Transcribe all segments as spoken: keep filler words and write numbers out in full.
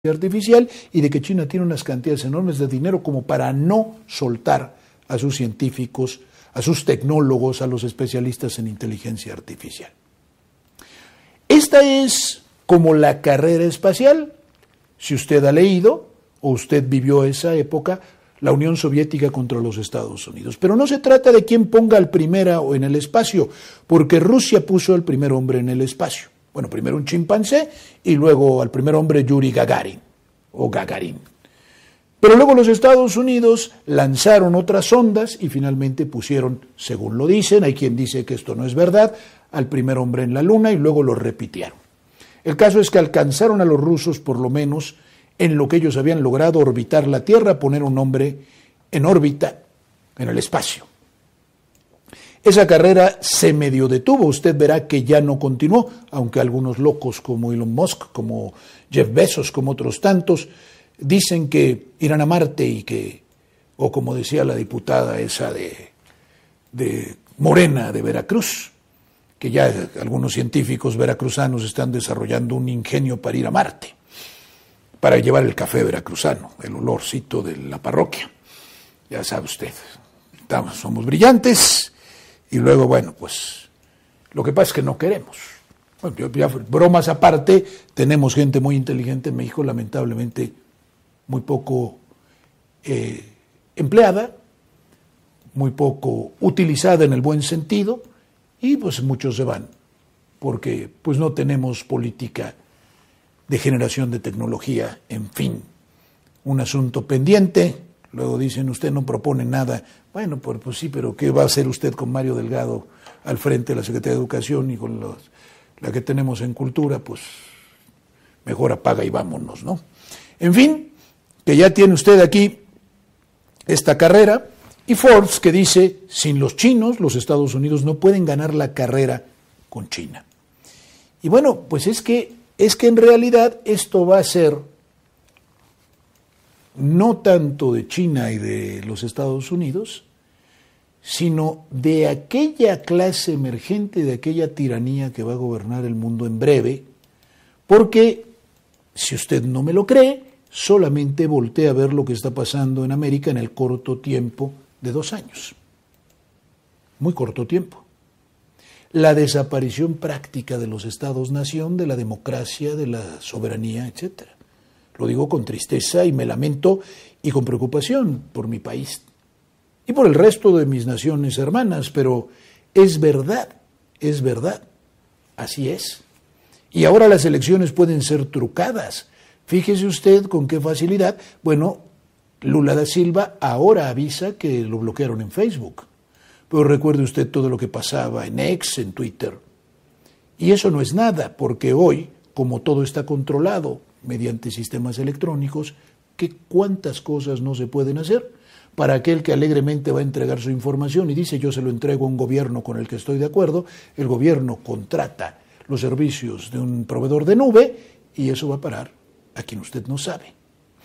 artificial y de que China tiene unas cantidades enormes de dinero como para no soltar a sus científicos, a sus tecnólogos, a los especialistas en inteligencia artificial. Esta es como la carrera espacial. Si usted ha leído o usted vivió esa época, la Unión Soviética contra los Estados Unidos. Pero no se trata de quién ponga al primero en el espacio, porque Rusia puso al primer hombre en el espacio. Bueno, primero un chimpancé y luego al primer hombre Yuri Gagarin, o Gagarin. Pero luego los Estados Unidos lanzaron otras sondas y finalmente pusieron, según lo dicen, hay quien dice que esto no es verdad, al primer hombre en la Luna y luego lo repitieron. El caso es que alcanzaron a los rusos, por lo menos, en lo que ellos habían logrado orbitar la Tierra, poner un hombre en órbita, en el espacio. Esa carrera se medio detuvo, usted verá que ya no continuó, aunque algunos locos como Elon Musk, como Jeff Bezos, como otros tantos, dicen que irán a Marte y que, o como decía la diputada esa de, de Morena de Veracruz, que ya algunos científicos veracruzanos están desarrollando un ingenio para ir a Marte, para llevar el café veracruzano, el olorcito de la parroquia. Ya sabe usted, estamos, somos brillantes. Y luego, bueno, pues, lo que pasa es que no queremos. Bueno, yo, ya, bromas aparte, tenemos gente muy inteligente en México, lamentablemente muy poco eh, empleada, muy poco utilizada en el buen sentido, y pues muchos se van, porque pues no tenemos política de generación de tecnología, en fin, un asunto pendiente. Luego dicen, usted no propone nada. Bueno, pues, pues sí, pero ¿qué va a hacer usted con Mario Delgado al frente de la Secretaría de Educación y con los, la que tenemos en Cultura? Pues mejor apaga y vámonos, ¿no? En fin, que ya tiene usted aquí esta carrera, y Forbes que dice, sin los chinos, los Estados Unidos no pueden ganar la carrera con China. Y bueno, pues es que, es que en realidad esto va a ser no tanto de China y de los Estados Unidos, sino de aquella clase emergente, de aquella tiranía que va a gobernar el mundo en breve, porque, si usted no me lo cree, solamente voltee a ver lo que está pasando en América en el corto tiempo de dos años. Muy corto tiempo. La desaparición práctica de los estados-nación, de la democracia, de la soberanía, etcétera. Lo digo con tristeza y me lamento y con preocupación por mi país y por el resto de mis naciones hermanas, pero es verdad, es verdad, así es. Y ahora las elecciones pueden ser trucadas. Fíjese usted con qué facilidad. Bueno, Lula da Silva ahora avisa que lo bloquearon en Facebook, pero recuerde usted todo lo que pasaba en X, en Twitter. Y eso no es nada, porque hoy, como todo está controlado mediante sistemas electrónicos, que cuántas cosas no se pueden hacer. Para aquel que alegremente va a entregar su información y dice yo se lo entrego a un gobierno con el que estoy de acuerdo, el gobierno contrata los servicios de un proveedor de nube y eso va a parar a quien usted no sabe.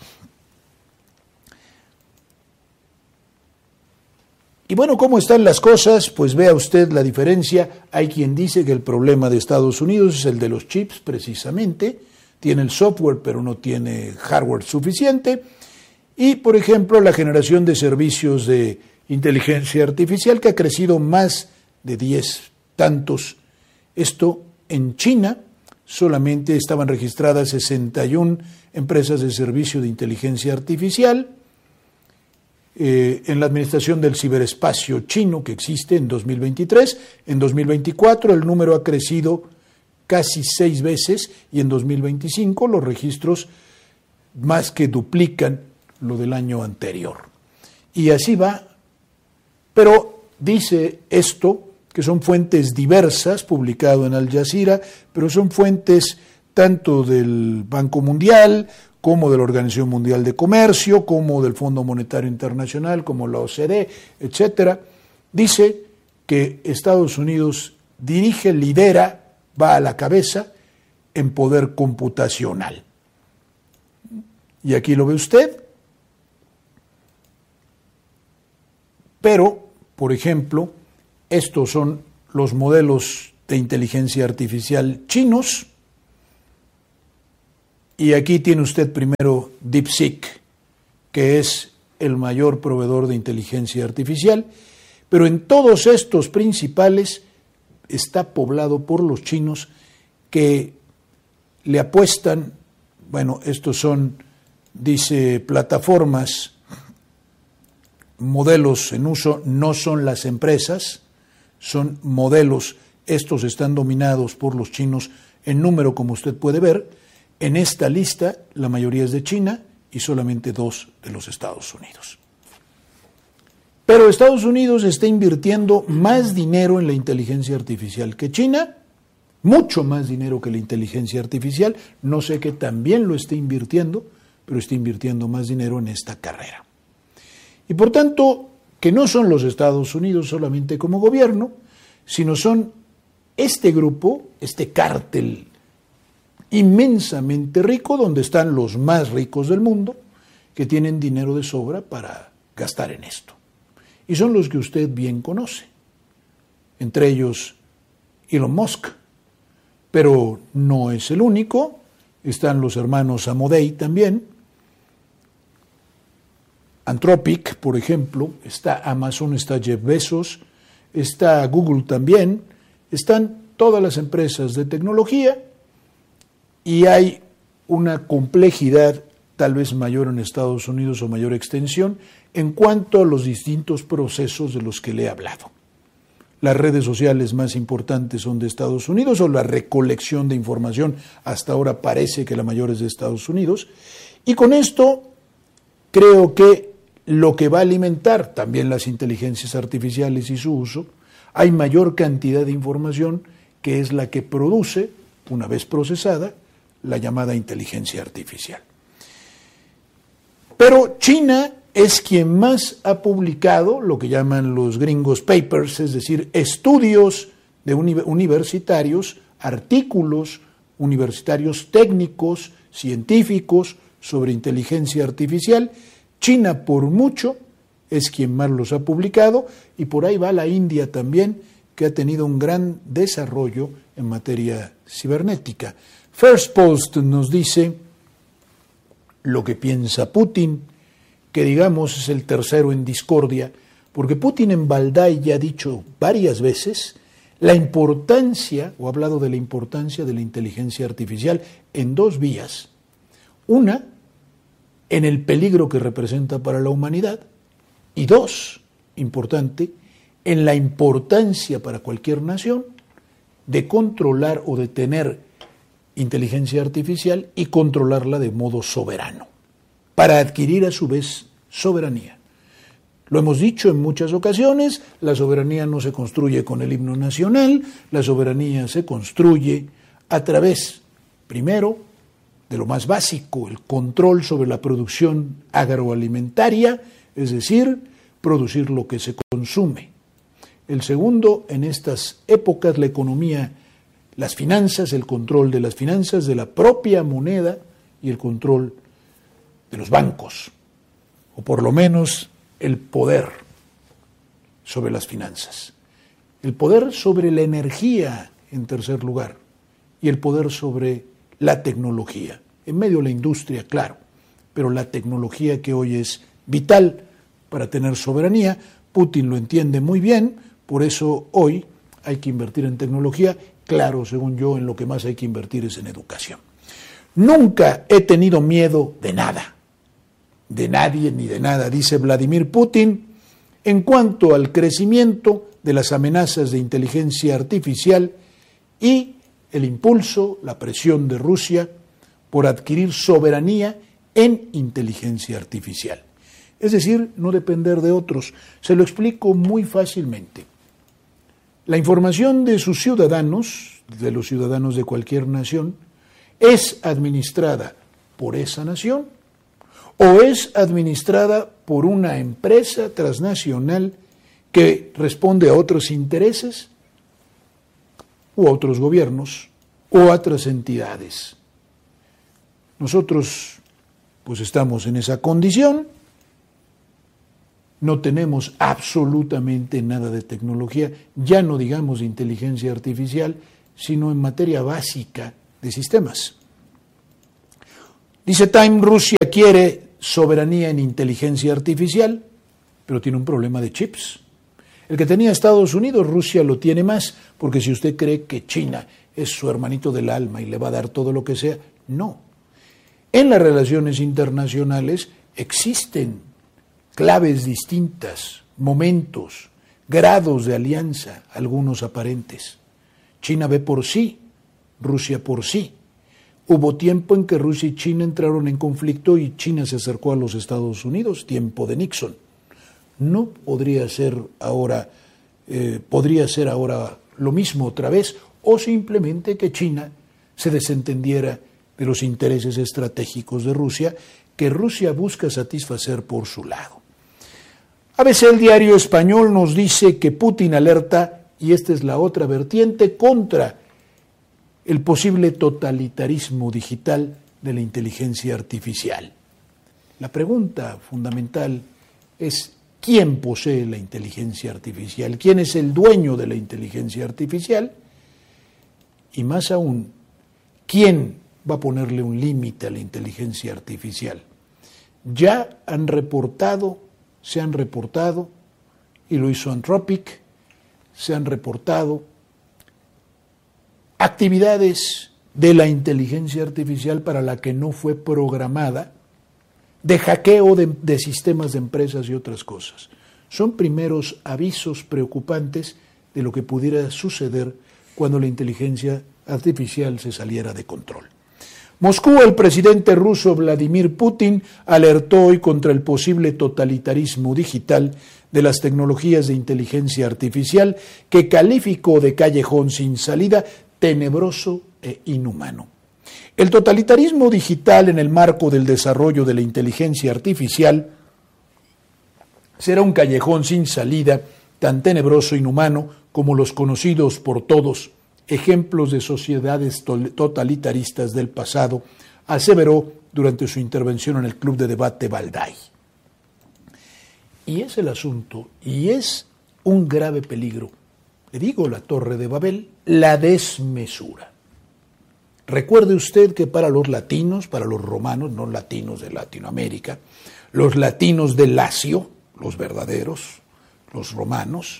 Y bueno, ¿cómo están las cosas? Pues vea usted la diferencia. Hay quien dice que el problema de Estados Unidos es el de los chips, precisamente. Tiene el software, pero no tiene hardware suficiente. Y, por ejemplo, la generación de servicios de inteligencia artificial, que ha crecido más de diez tantos. Esto en China solamente estaban registradas sesenta y una empresas de servicio de inteligencia artificial. Eh, en la administración del ciberespacio chino que existe en dos mil veintitrés, en dos mil veinticuatro el número ha crecido casi seis veces y en dos mil veinticinco los registros más que duplican lo del año anterior. Y así va, pero dice esto, que son fuentes diversas, publicado en Al Jazeera, pero son fuentes tanto del Banco Mundial, como de la Organización Mundial de Comercio, como del Fondo Monetario Internacional, como la O C D E, etcétera. Dice que Estados Unidos dirige, lidera, va a la cabeza en poder computacional. Y aquí lo ve usted. Pero, por ejemplo, estos son los modelos de inteligencia artificial chinos. Y aquí tiene usted primero DeepSeek, que es el mayor proveedor de inteligencia artificial, pero en todos estos principales está poblado por los chinos que le apuestan, bueno, estos son, dice, plataformas, modelos en uso, no son las empresas, son modelos, estos están dominados por los chinos en número, como usted puede ver. En esta lista la mayoría es de China y solamente dos de los Estados Unidos. Pero Estados Unidos está invirtiendo más dinero en la inteligencia artificial que China, mucho más dinero que la inteligencia artificial. No sé que también lo esté invirtiendo, pero está invirtiendo más dinero en esta carrera. Y por tanto, que no son los Estados Unidos solamente como gobierno, sino son este grupo, este cártel inmensamente rico, donde están los más ricos del mundo, que tienen dinero de sobra para gastar en esto. Y son los que usted bien conoce, entre ellos Elon Musk, pero no es el único, están los hermanos Amodei también, Anthropic, por ejemplo, está Amazon, está Jeff Bezos, está Google también, están todas las empresas de tecnología y hay una complejidad tal vez mayor en Estados Unidos o mayor extensión en cuanto a los distintos procesos de los que le he hablado. Las redes sociales más importantes son de Estados Unidos, o la recolección de información hasta ahora parece que la mayor es de Estados Unidos, y con esto creo que lo que va a alimentar también las inteligencias artificiales y su uso, hay mayor cantidad de información que es la que produce, una vez procesada, la llamada inteligencia artificial. Pero China es quien más ha publicado lo que llaman los gringos papers, es decir, estudios de uni- universitarios, artículos universitarios técnicos, científicos sobre inteligencia artificial. China por mucho es quien más los ha publicado y por ahí va la India también, que ha tenido un gran desarrollo en materia cibernética. First Post nos dice lo que piensa Putin, que digamos es el tercero en discordia, porque Putin en Valdai ya ha dicho varias veces la importancia, o ha hablado de la importancia de la inteligencia artificial en dos vías. Una, en el peligro que representa para la humanidad, y dos, importante, en la importancia para cualquier nación de controlar o de tener inteligencia artificial y controlarla de modo soberano, para adquirir a su vez soberanía. Lo hemos dicho en muchas ocasiones, la soberanía no se construye con el himno nacional, la soberanía se construye a través, primero, de lo más básico, el control sobre la producción agroalimentaria, es decir, producir lo que se consume. El segundo, en estas épocas, la economía, las finanzas, el control de las finanzas, de la propia moneda y el control de los bancos, o por lo menos el poder sobre las finanzas. El poder sobre la energía, en tercer lugar, y el poder sobre la tecnología. En medio de la industria, claro, pero la tecnología que hoy es vital para tener soberanía, Putin lo entiende muy bien, por eso hoy hay que invertir en tecnología, claro, según yo, en lo que más hay que invertir es en educación. Nunca he tenido miedo de nada, de nadie ni de nada, dice Vladimir Putin, en cuanto al crecimiento de las amenazas de inteligencia artificial y el impulso, la presión de Rusia por adquirir soberanía en inteligencia artificial. Es decir, no depender de otros. Se lo explico muy fácilmente. La información de sus ciudadanos, de los ciudadanos de cualquier nación, es administrada por esa nación o es administrada por una empresa transnacional que responde a otros intereses o a otros gobiernos o a otras entidades. Nosotros pues estamos en esa condición, no tenemos absolutamente nada de tecnología, ya no digamos de inteligencia artificial, sino en materia básica de sistemas. Dice Time, Rusia quiere soberanía en inteligencia artificial, pero tiene un problema de chips. El que tenía Estados Unidos, Rusia lo tiene más, porque si usted cree que China es su hermanito del alma y le va a dar todo lo que sea, no. En las relaciones internacionales existen claves distintas, momentos, grados de alianza, algunos aparentes. China ve por sí, Rusia por sí. Hubo tiempo en que Rusia y China entraron en conflicto y China se acercó a los Estados Unidos, tiempo de Nixon. No podría ser ahora, eh, podría ser ahora lo mismo otra vez, o simplemente que China se desentendiera de los intereses estratégicos de Rusia, que Rusia busca satisfacer por su lado. A veces el diario español nos dice que Putin alerta, y esta es la otra vertiente, contra el posible totalitarismo digital de la inteligencia artificial. La pregunta fundamental es, ¿quién posee la inteligencia artificial? ¿Quién es el dueño de la inteligencia artificial? Y más aún, ¿quién va a ponerle un límite a la inteligencia artificial? Ya han reportado, se han reportado, y lo hizo Anthropic, se han reportado actividades de la inteligencia artificial para la que no fue programada, de hackeo de, de sistemas de empresas y otras cosas. Son primeros avisos preocupantes de lo que pudiera suceder cuando la inteligencia artificial se saliera de control. Moscú, el presidente ruso Vladimir Putin alertó hoy contra el posible totalitarismo digital de las tecnologías de inteligencia artificial, que calificó de callejón sin salida, tenebroso e inhumano. El totalitarismo digital en el marco del desarrollo de la inteligencia artificial será un callejón sin salida tan tenebroso e inhumano como los conocidos por todos ejemplos de sociedades totalitaristas del pasado, aseveró durante su intervención en el Club de Debate Valdai. Y es el asunto, y es un grave peligro. Le digo, la Torre de Babel, la desmesura. Recuerde usted que para los latinos, para los romanos, no latinos de Latinoamérica, los latinos de Lacio, los verdaderos, los romanos,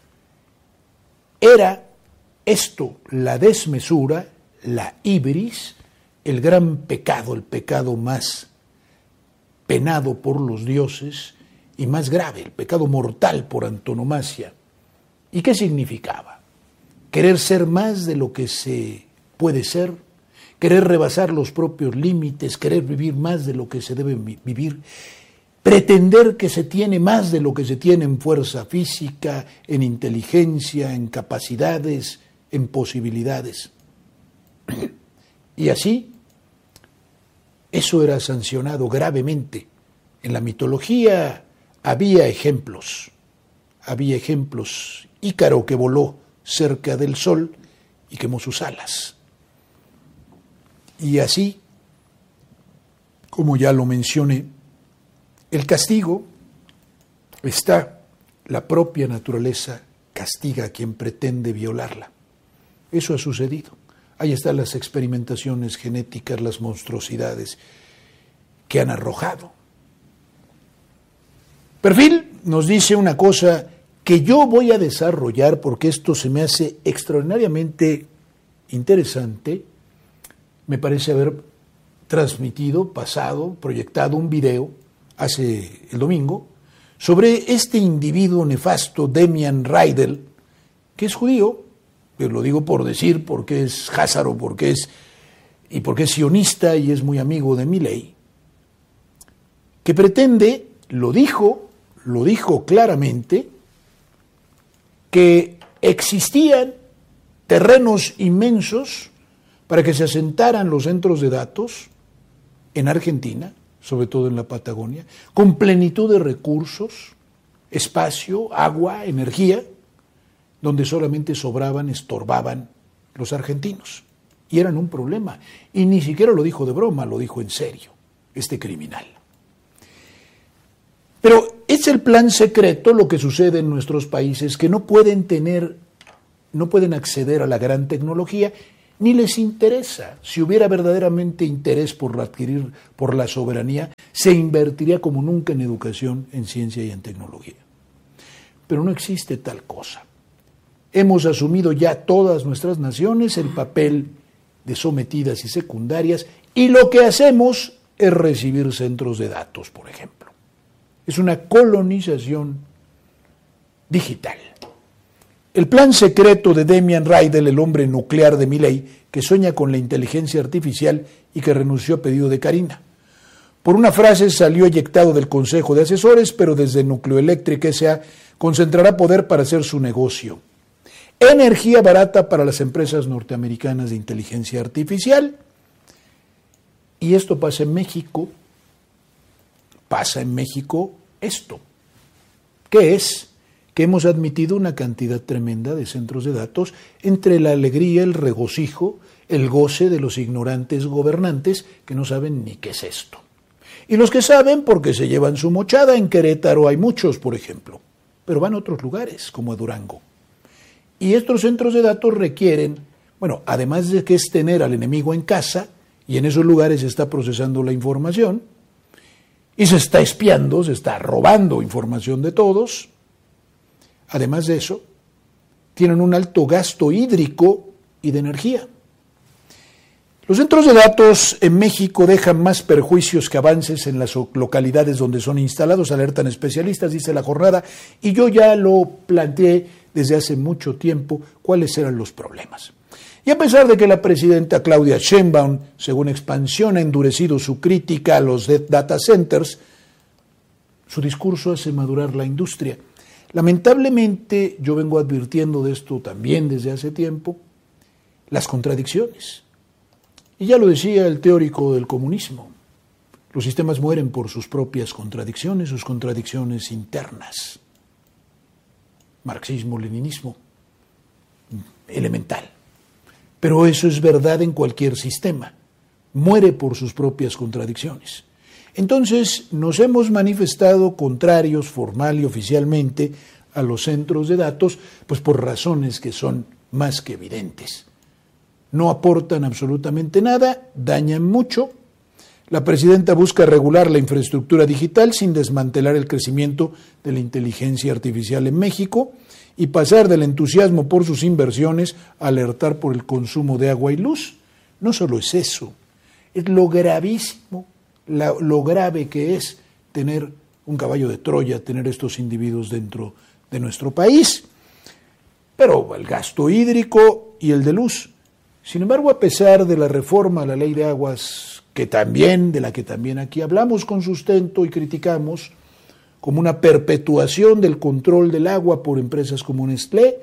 era esto, la desmesura, la ibris, el gran pecado, el pecado más penado por los dioses y más grave, el pecado mortal por antonomasia. ¿Y qué significaba? Querer ser más de lo que se puede ser, querer rebasar los propios límites, querer vivir más de lo que se debe vivir, pretender que se tiene más de lo que se tiene en fuerza física, en inteligencia, en capacidades, en posibilidades. Y así, eso era sancionado gravemente. En la mitología había ejemplos, había ejemplos. Ícaro, que voló cerca del sol y quemó sus alas. Y así, como ya lo mencioné, el castigo está, la propia naturaleza castiga a quien pretende violarla. Eso ha sucedido. Ahí están las experimentaciones genéticas, las monstruosidades que han arrojado. Perfil nos dice una cosa que yo voy a desarrollar porque esto se me hace extraordinariamente interesante. Me parece haber transmitido, pasado, proyectado un video hace el domingo sobre este individuo nefasto, Demian Reidel, que es judío, pero lo digo por decir, porque es házaro, porque es, y porque es sionista y es muy amigo de Milei, que pretende, lo dijo, lo dijo claramente, que existían terrenos inmensos para que se asentaran los centros de datos en Argentina, sobre todo en la Patagonia, con plenitud de recursos, espacio, agua, energía, donde solamente sobraban, estorbaban los argentinos. Y eran un problema. Y ni siquiera lo dijo de broma, lo dijo en serio, este criminal. Pero es el plan secreto lo que sucede en nuestros países, que no pueden tener, no pueden acceder a la gran tecnología, Ni les interesa. Si hubiera verdaderamente interés por adquirir, por la soberanía, se invertiría como nunca en educación, en ciencia y en tecnología. Pero no existe tal cosa. Hemos asumido ya todas nuestras naciones el papel de sometidas y secundarias, y lo que hacemos es recibir centros de datos, por ejemplo. Es una colonización digital. El plan secreto de Damian Raidel, el hombre nuclear de Milei, que sueña con la inteligencia artificial y que renunció a pedido de Karina. Por una frase salió eyectado del Consejo de Asesores, pero desde Nucleoelectric S A concentrará poder para hacer su negocio. Energía barata para las empresas norteamericanas de inteligencia artificial. Y esto pasa en México. Pasa en México esto. ¿Qué es? Que hemos admitido una cantidad tremenda de centros de datos entre la alegría, el regocijo, el goce de los ignorantes gobernantes que no saben ni qué es esto. Y los que saben porque se llevan su mochada. En Querétaro hay muchos, por ejemplo, pero van a otros lugares, como a Durango. Y estos centros de datos requieren, bueno, además de que es tener al enemigo en casa, y en esos lugares se está procesando la información, y se está espiando, se está robando información de todos. Además de eso, tienen un alto gasto hídrico y de energía. Los centros de datos en México dejan más perjuicios que avances en las localidades donde son instalados, alertan especialistas, dice La Jornada, y yo ya lo planteé desde hace mucho tiempo cuáles eran los problemas. Y a pesar de que la presidenta Claudia Sheinbaum, según Expansión, ha endurecido su crítica a los data centers, su discurso hace madurar la industria. Lamentablemente, yo vengo advirtiendo de esto también desde hace tiempo, las contradicciones. Y ya lo decía el teórico del comunismo, los sistemas mueren por sus propias contradicciones, sus contradicciones internas. Marxismo-leninismo, elemental. Pero eso es verdad en cualquier sistema, muere por sus propias contradicciones. Entonces nos hemos manifestado contrarios formal y oficialmente a los centros de datos, pues por razones que son más que evidentes. No aportan absolutamente nada, dañan mucho. La presidenta busca regular la infraestructura digital sin desmantelar el crecimiento de la inteligencia artificial en México y pasar del entusiasmo por sus inversiones a alertar por el consumo de agua y luz. No solo es eso, es lo gravísimo, la, lo grave que es tener un caballo de Troya, tener estos individuos dentro de nuestro país. Pero el gasto hídrico y el de luz. Sin embargo, a pesar de la reforma a la ley de aguas, que también, de la que también aquí hablamos con sustento y criticamos, como una perpetuación del control del agua por empresas como Nestlé,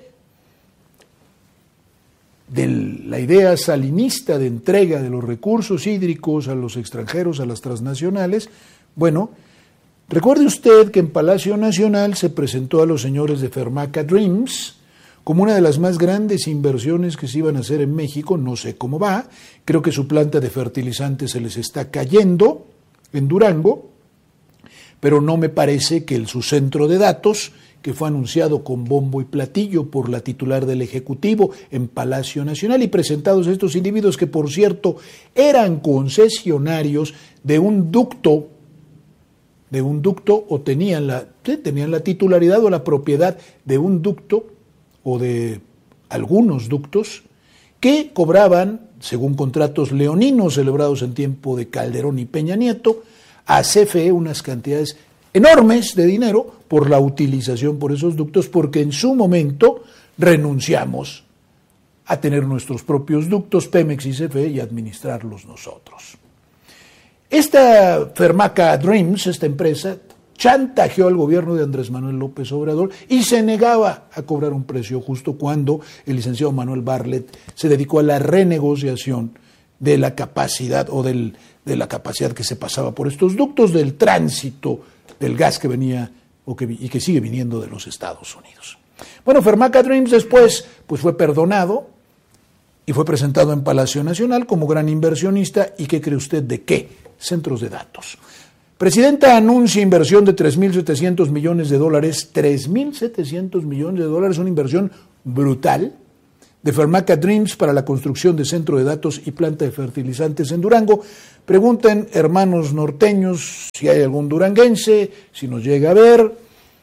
de la idea salinista de entrega de los recursos hídricos a los extranjeros, a las transnacionales, bueno, recuerde usted que en Palacio Nacional se presentó a los señores de Fermaca Dreams como una de las más grandes inversiones que se iban a hacer en México. No sé cómo va, creo que su planta de fertilizantes se les está cayendo en Durango, pero no me parece que el, su centro de datos, que fue anunciado con bombo y platillo por la titular del Ejecutivo en Palacio Nacional y presentados estos individuos que, por cierto, eran concesionarios de un ducto, de un ducto o tenían la, tenían la titularidad o la propiedad de un ducto o de algunos ductos que cobraban, según contratos leoninos celebrados en tiempo de Calderón y Peña Nieto, a C F E unas cantidades enormes de dinero por la utilización por esos ductos, porque en su momento renunciamos a tener nuestros propios ductos, Pemex y C F E, y administrarlos nosotros. Esta Fermaca Dreams, esta empresa, chantajeó al gobierno de Andrés Manuel López Obrador y se negaba a cobrar un precio justo cuando el licenciado Manuel Bartlett se dedicó a la renegociación de la capacidad o del, de la capacidad que se pasaba por estos ductos, del tránsito del gas que venía o que, y que sigue viniendo de los Estados Unidos. Bueno, Fermaca Dreams después pues fue perdonado y fue presentado en Palacio Nacional como gran inversionista. ¿Y qué cree usted de qué? Centros de datos. Presidenta anuncia inversión de tres mil setecientos millones de dólares. tres mil setecientos millones de dólares, una inversión brutal de Pharmaca Dreams para la construcción de centro de datos y planta de fertilizantes en Durango. Pregunten, hermanos norteños, si hay algún duranguense, si nos llega a ver.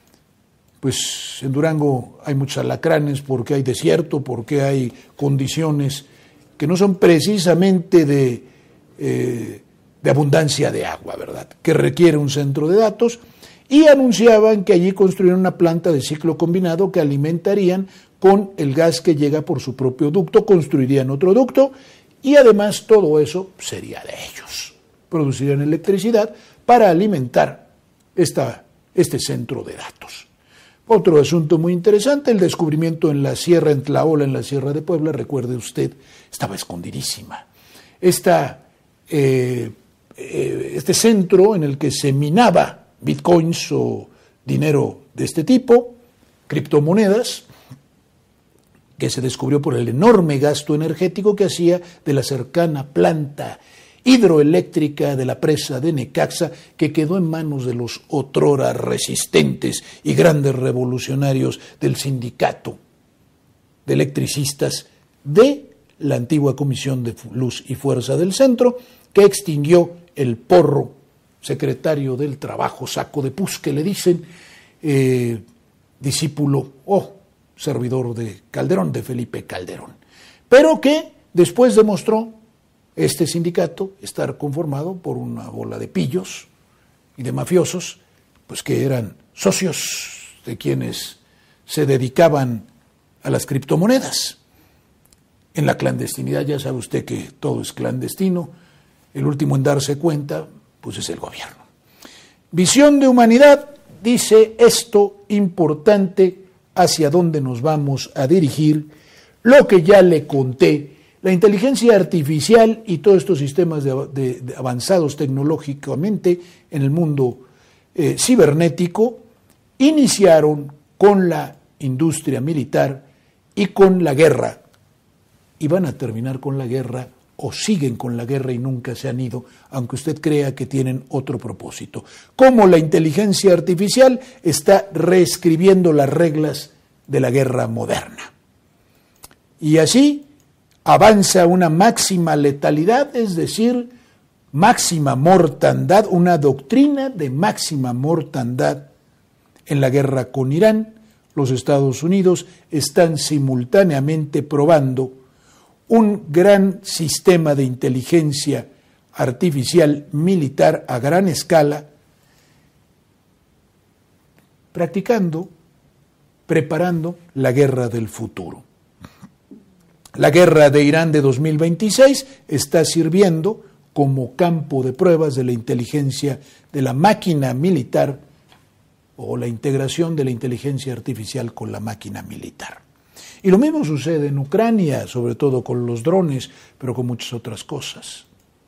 Pues en Durango hay muchos alacranes porque hay desierto, porque hay condiciones que no son precisamente de, eh, de abundancia de agua, ¿verdad?, que requiere un centro de datos, y anunciaban que allí construyeron una planta de ciclo combinado que alimentarían con el gas que llega por su propio ducto, construirían otro ducto, y además todo eso sería de ellos. Producirían electricidad para alimentar esta, este centro de datos. Otro asunto muy interesante, el descubrimiento en la sierra, en Tlaola, en la Sierra de Puebla, recuerde usted, estaba escondidísima. Esta, eh, eh, este centro en el que se minaba bitcoins o dinero de este tipo, criptomonedas, que se descubrió por el enorme gasto energético que hacía de la cercana planta hidroeléctrica de la presa de Necaxa, que quedó en manos de los otrora resistentes y grandes revolucionarios del sindicato de electricistas de la antigua Comisión de Luz y Fuerza del Centro, que extinguió el Porro, secretario del Trabajo, saco de pus que le dicen, eh, discípulo o oh, servidor de Calderón, de Felipe Calderón, pero que después demostró este sindicato estar conformado por una bola de pillos y de mafiosos, pues que eran socios de quienes se dedicaban a las criptomonedas. En la clandestinidad, ya sabe usted que todo es clandestino, el último en darse cuenta, pues es el gobierno. Visión de humanidad dice esto importante hacia dónde nos vamos a dirigir, lo que ya le conté. La inteligencia artificial y todos estos sistemas de, de, de avanzados tecnológicamente en el mundo eh, cibernético iniciaron con la industria militar y con la guerra, y van a terminar con la guerra o siguen con la guerra y nunca se han ido, aunque usted crea que tienen otro propósito. Cómo la inteligencia artificial está reescribiendo las reglas de la guerra moderna. Y así avanza una máxima letalidad, es decir, máxima mortandad, una doctrina de máxima mortandad en la guerra con Irán. Los Estados Unidos están simultáneamente probando un gran sistema de inteligencia artificial militar a gran escala, practicando, preparando la guerra del futuro. La guerra de Irán de dos mil veintiséis está sirviendo como campo de pruebas de la inteligencia de la máquina militar o la integración de la inteligencia artificial con la máquina militar. Y lo mismo sucede en Ucrania, sobre todo con los drones, pero con muchas otras cosas.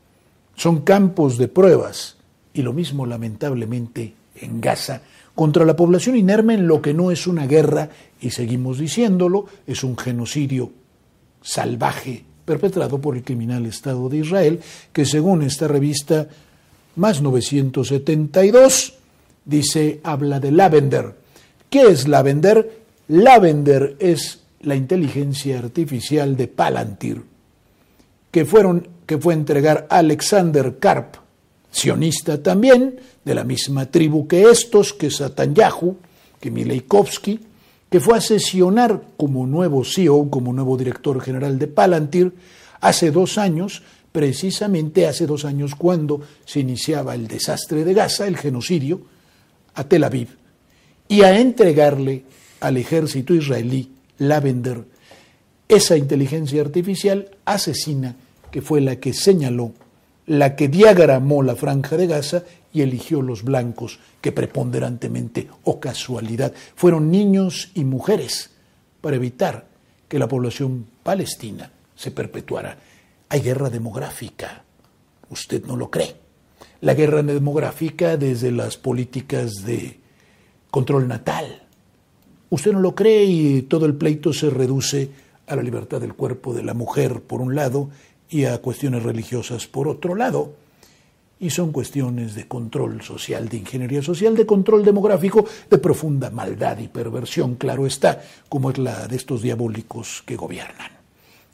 Son campos de pruebas, y lo mismo lamentablemente en Gaza, contra la población inerme en lo que no es una guerra, y seguimos diciéndolo, es un genocidio salvaje perpetrado por el criminal Estado de Israel, que según esta revista Más novecientos setenta y dos, dice, habla de Lavender. ¿Qué es Lavender? Lavender es la inteligencia artificial de Palantir, que, fueron, que fue a entregar a Alexander Karp, sionista también, de la misma tribu que estos, que Netanyahu, que Mileikovsky, que fue a sesionar como nuevo C E O, como nuevo director general de Palantir, hace dos años, precisamente hace dos años cuando se iniciaba el desastre de Gaza, el genocidio, a Tel Aviv, y a entregarle al ejército israelí Lavender, esa inteligencia artificial asesina que fue la que señaló, la que diagramó la franja de Gaza y eligió los blancos que preponderantemente o casualidad fueron niños y mujeres para evitar que la población palestina se perpetuara. Hay guerra demográfica, usted no lo cree. La guerra demográfica desde las políticas de control natal. Usted no lo cree y todo el pleito se reduce a la libertad del cuerpo de la mujer por un lado y a cuestiones religiosas por otro lado. Y son cuestiones de control social, de ingeniería social, de control demográfico, de profunda maldad y perversión, claro está, como es la de estos diabólicos que gobiernan.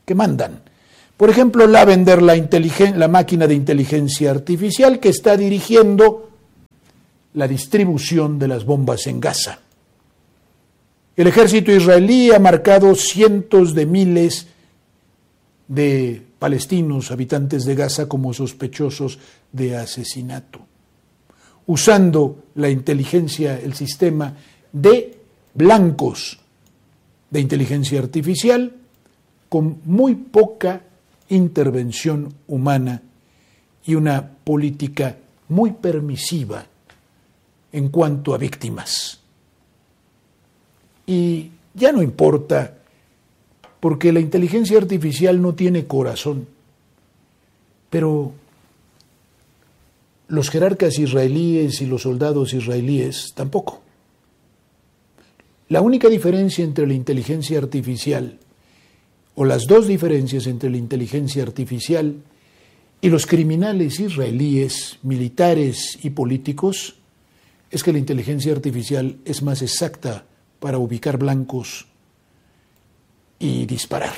que mandan. Por ejemplo, Lavender, la, la máquina de inteligencia artificial que está dirigiendo la distribución de las bombas en Gaza. El ejército israelí ha marcado cientos de miles de palestinos, habitantes de Gaza, como sospechosos de asesinato, usando la inteligencia, el sistema de blancos de inteligencia artificial con muy poca intervención humana y una política muy permisiva en cuanto a víctimas. Y ya no importa, porque la inteligencia artificial no tiene corazón, pero los jerarcas israelíes y los soldados israelíes tampoco. La única diferencia entre la inteligencia artificial, o las dos diferencias entre la inteligencia artificial y los criminales israelíes, militares y políticos, es que la inteligencia artificial es más exacta para ubicar blancos y disparar,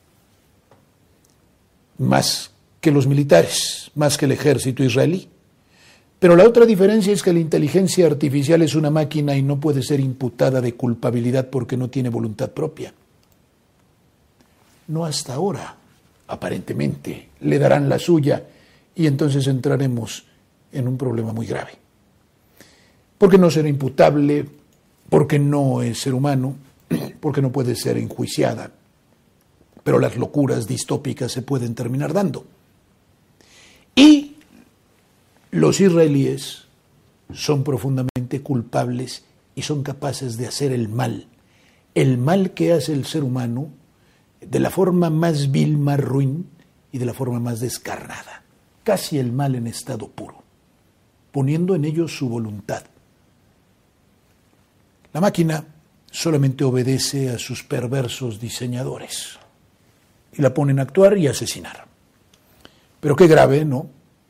más que los militares, más que el ejército israelí. Pero la otra diferencia es que la inteligencia artificial es una máquina y no puede ser imputada de culpabilidad porque no tiene voluntad propia. No hasta ahora, aparentemente, le darán la suya y entonces entraremos en un problema muy grave. Porque no será imputable, porque no es ser humano, porque no puede ser enjuiciada, pero las locuras distópicas se pueden terminar dando. Y los israelíes son profundamente culpables y son capaces de hacer el mal, el mal que hace el ser humano de la forma más vil, más ruin y de la forma más descarnada, casi el mal en estado puro, poniendo en ellos su voluntad. La máquina solamente obedece a sus perversos diseñadores y la ponen a actuar y a asesinar. Pero qué grave, ¿no?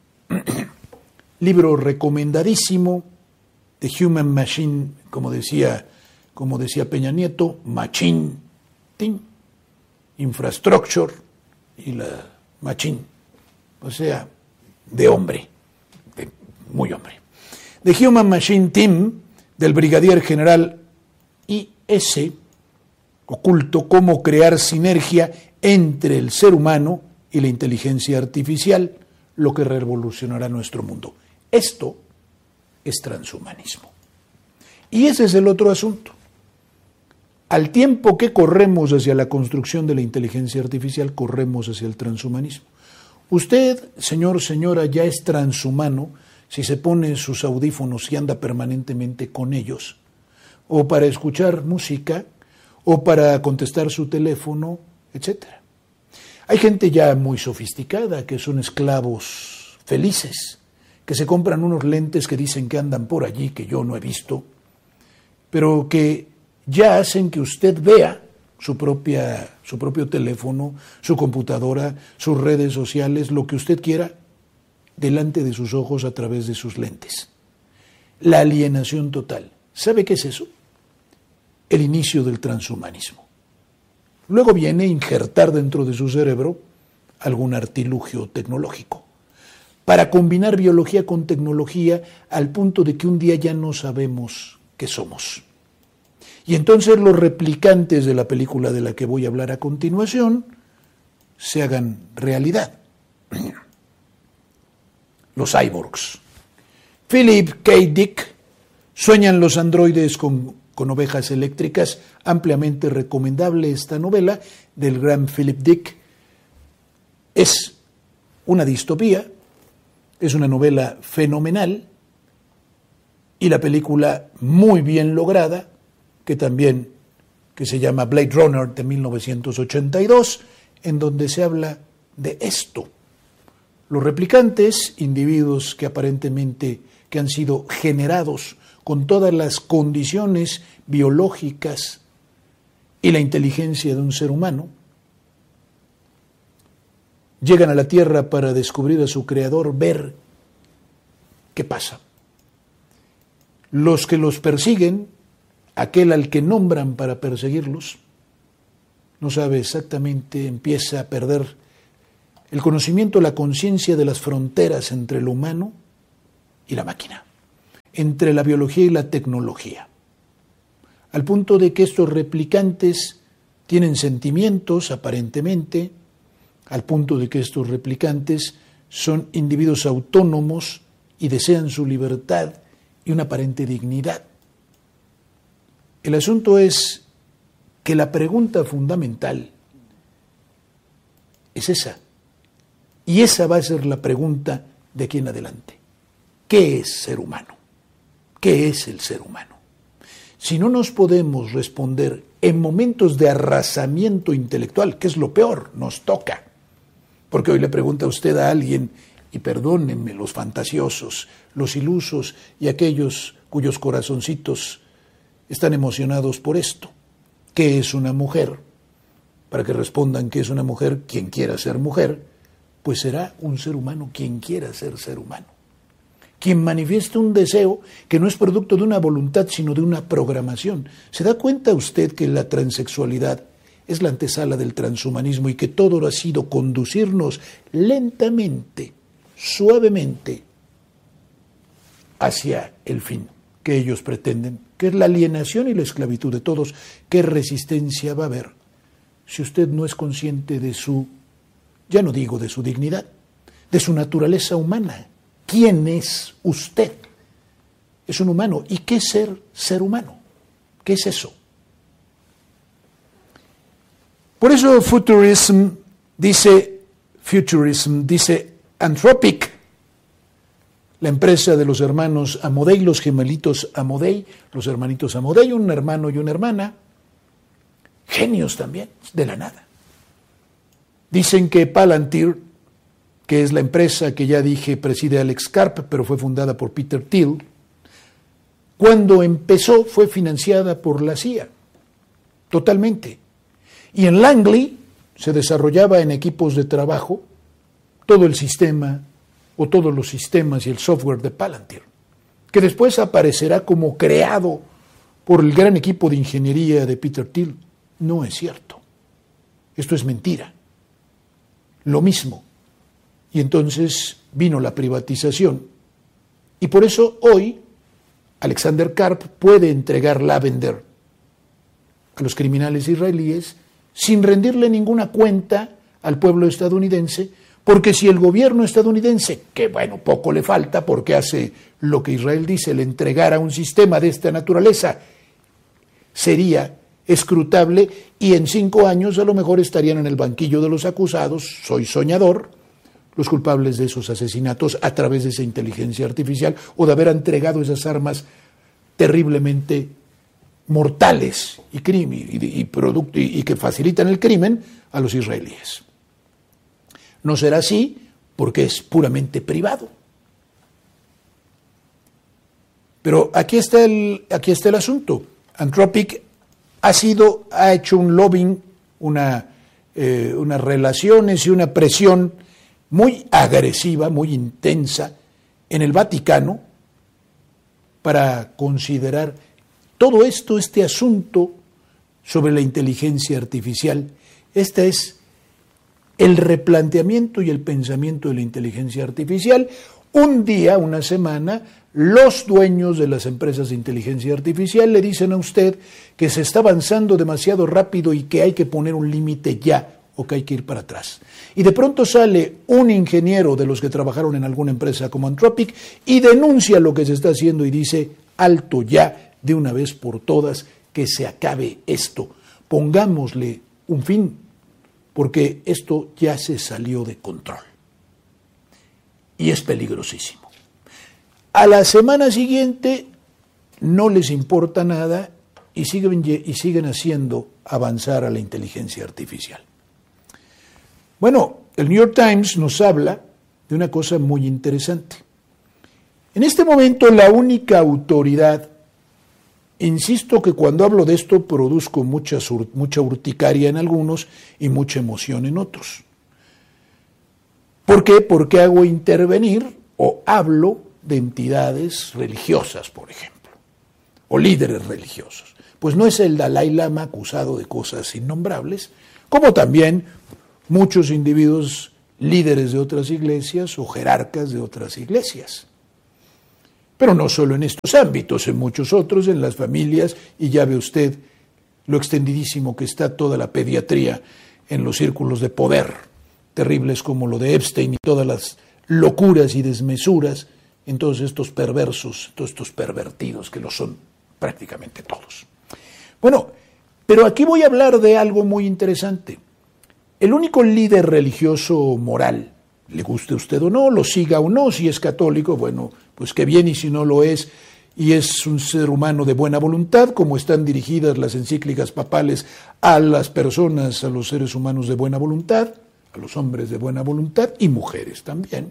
Libro recomendadísimo, The Human Machine, como decía, como decía Peña Nieto, Machine, Team, Infrastructure y la Machine, o sea, de hombre, de muy hombre. The Human Machine Team, del brigadier general I S, oculto cómo crear sinergia entre el ser humano y la inteligencia artificial, lo que revolucionará nuestro mundo. Esto es transhumanismo. Y ese es el otro asunto. Al tiempo que corremos hacia la construcción de la inteligencia artificial, corremos hacia el transhumanismo. Usted, señor, señora, ya es transhumano si se pone sus audífonos y anda permanentemente con ellos, o para escuchar música, o para contestar su teléfono, etcétera. Hay gente ya muy sofisticada que son esclavos felices, que se compran unos lentes que dicen que andan por allí, que yo no he visto, pero que ya hacen que usted vea su propia, su propio teléfono, su computadora, sus redes sociales, lo que usted quiera, delante de sus ojos a través de sus lentes. La alienación total. ¿Sabe qué es eso? El inicio del transhumanismo. Luego viene injertar dentro de su cerebro algún artilugio tecnológico para combinar biología con tecnología al punto de que un día ya no sabemos qué somos. Y entonces los replicantes de la película de la que voy a hablar a continuación se hagan realidad. Los cyborgs. Philip K. Dick, Sueñan los androides con, con ovejas eléctricas, ampliamente recomendable esta novela del gran Philip Dick. Es una distopía, es una novela fenomenal y la película muy bien lograda, que también que se llama Blade Runner de mil novecientos ochenta y dos, en donde se habla de esto. Los replicantes, individuos que aparentemente que han sido generados con todas las condiciones biológicas y la inteligencia de un ser humano, llegan a la Tierra para descubrir a su creador, ver qué pasa. Los que los persiguen, aquel al que nombran para perseguirlos, no sabe exactamente, empieza a perder el conocimiento, la conciencia de las fronteras entre lo humano y la máquina, entre la biología y la tecnología, al punto de que estos replicantes tienen sentimientos, aparentemente, al punto de que estos replicantes son individuos autónomos y desean su libertad y una aparente dignidad. El asunto es que la pregunta fundamental es esa, y esa va a ser la pregunta de aquí en adelante. ¿Qué es ser humano? ¿Qué es el ser humano? Si no nos podemos responder en momentos de arrasamiento intelectual, que es lo peor, nos toca. Porque hoy le pregunta usted a alguien, y perdónenme los fantasiosos, los ilusos y aquellos cuyos corazoncitos están emocionados por esto. ¿Qué es una mujer? Para que respondan que es una mujer quien quiera ser mujer, pues será un ser humano quien quiera ser ser humano. Quien manifiesta un deseo que no es producto de una voluntad, sino de una programación. ¿Se da cuenta usted que la transexualidad es la antesala del transhumanismo y que todo ha sido conducirnos lentamente, suavemente, hacia el fin que ellos pretenden, que es la alienación y la esclavitud de todos? ¿Qué resistencia va a haber si usted no es consciente de su, ya no digo de su dignidad, de su naturaleza humana? ¿Quién es usted? Es un humano. ¿Y qué es ser ser humano? ¿Qué es eso? Por eso Futurism dice, Futurism dice Anthropic, la empresa de los hermanos Amodei, los gemelitos Amodei, los hermanitos Amodei, un hermano y una hermana, genios también, de la nada. Dicen que Palantir, que es la empresa que ya dije preside Alex Karp, pero fue fundada por Peter Thiel, cuando empezó fue financiada por la C I A, totalmente. Y en Langley se desarrollaba en equipos de trabajo todo el sistema o todos los sistemas y el software de Palantir, que después aparecerá como creado por el gran equipo de ingeniería de Peter Thiel. No es cierto. Esto es mentira. Lo mismo. Y entonces vino la privatización. Y por eso hoy Alexander Karp puede entregar Lavender a los criminales israelíes sin rendirle ninguna cuenta al pueblo estadounidense, porque si el gobierno estadounidense, que bueno, poco le falta porque hace lo que Israel dice, le entregara un sistema de esta naturaleza, sería escrutable y en cinco años a lo mejor estarían en el banquillo de los acusados, soy soñador, los culpables de esos asesinatos a través de esa inteligencia artificial o de haber entregado esas armas terriblemente mortales y, crimen, y, y, producto, y, y que facilitan el crimen a los israelíes. No será así porque es puramente privado. Pero aquí está el, aquí está el asunto. Anthropic ha sido, ha hecho un lobbying, una, eh, unas relaciones y una presión muy agresiva, muy intensa en el Vaticano para considerar todo esto, este asunto sobre la inteligencia artificial. Este es el replanteamiento y el pensamiento de la inteligencia artificial. Un día, una semana, los dueños de las empresas de inteligencia artificial le dicen a usted que se está avanzando demasiado rápido y que hay que poner un límite ya, o que hay que ir para atrás. Y de pronto sale un ingeniero de los que trabajaron en alguna empresa como Anthropic y denuncia lo que se está haciendo y dice, alto ya, de una vez por todas, que se acabe esto. Pongámosle un fin, porque esto ya se salió de control. Y es peligrosísimo. A la semana siguiente no les importa nada y siguen, y siguen haciendo avanzar a la inteligencia artificial. Bueno, el New York Times nos habla de una cosa muy interesante. En este momento la única autoridad, insisto que cuando hablo de esto produzco mucha, mucha urticaria en algunos y mucha emoción en otros. ¿Por qué? Porque hago intervenir o hablo de entidades religiosas, por ejemplo, o líderes religiosos. Pues no es el Dalai Lama acusado de cosas innombrables, como también muchos individuos líderes de otras iglesias o jerarcas de otras iglesias. Pero no solo en estos ámbitos, en muchos otros, en las familias, y ya ve usted lo extendidísimo que está toda la pediatría en los círculos de poder, terribles como lo de Epstein y todas las locuras y desmesuras en todos estos perversos, todos estos pervertidos que lo son prácticamente todos. Bueno, pero aquí voy a hablar de algo muy interesante. El único líder religioso moral, le guste a usted o no, lo siga o no, si es católico, bueno, pues qué bien, y si no lo es, y es un ser humano de buena voluntad, como están dirigidas las encíclicas papales a las personas, a los seres humanos de buena voluntad, a los hombres de buena voluntad y mujeres también.